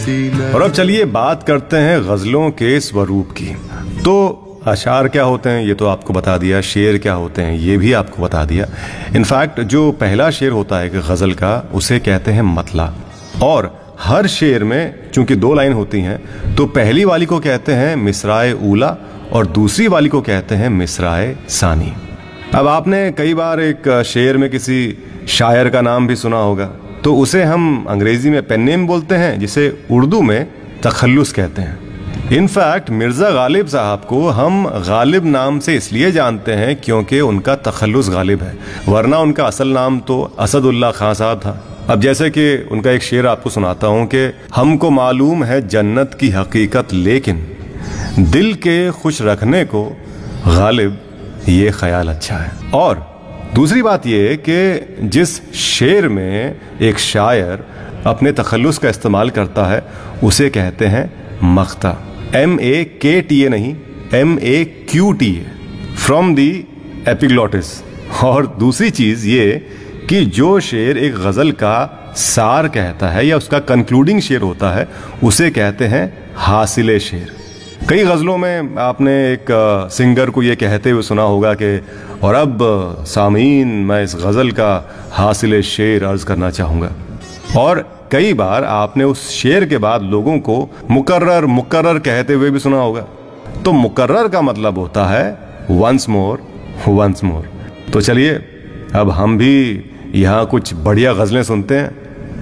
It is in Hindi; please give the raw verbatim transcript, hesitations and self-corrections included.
और अब चलिए बात करते हैं गजलों के स्वरूप की। तो अशार क्या होते हैं ये तो आपको बता दिया, शेर क्या होते हैं ये भी आपको बता दिया। इनफैक्ट जो पहला शेर होता है कि गजल का, उसे कहते हैं मतला। और हर शेर में चूंकि दो लाइन होती हैं तो पहली वाली को कहते हैं मिसराए ऊला और दूसरी वाली को कहते हैं मिसराए सानी। अब आपने कई बार एक शेर में किसी शायर का नाम भी सुना होगा, तो उसे हम अंग्रेजी में पेन नेम बोलते हैं, जिसे उर्दू में तखल्लुस कहते हैं। इनफैक्ट मिर्ज़ा गालिब साहब को हम गालिब नाम से इसलिए जानते हैं क्योंकि उनका तखल्लुस गालिब है, वरना उनका असल नाम तो असदुल्ला खां साहब था। अब जैसे कि उनका एक शेर आपको सुनाता हूं कि हमको मालूम है जन्नत की हकीकत, लेकिन दिल के खुश रखने को गालिब ये ख्याल अच्छा है। और दूसरी बात ये कि जिस शेर में एक शायर अपने तखल्लुस का इस्तेमाल करता है उसे कहते हैं मख्ता, एम ए के टी ए नहीं, M A Q T A, from the epiglottis. और दूसरी चीज ये कि जो शेर एक गजल का सार कहता है या उसका कंक्लूडिंग शेर होता है उसे कहते हैं हासिले शेर। कई गजलों में आपने एक सिंगर को ये कहते हुए सुना होगा कि और अब सामीन मैं इस गजल का हासिले शेर अर्ज करना चाहूँगा। और कई बार आपने उस शेर के बाद लोगों को मुकर्रर मुकर्रर कहते हुए भी सुना होगा। तो मुकर्रर का मतलब होता है वंस मोर वंस मोर। तो चलिए अब हम भी यहाँ कुछ बढ़िया गजलें सुनते हैं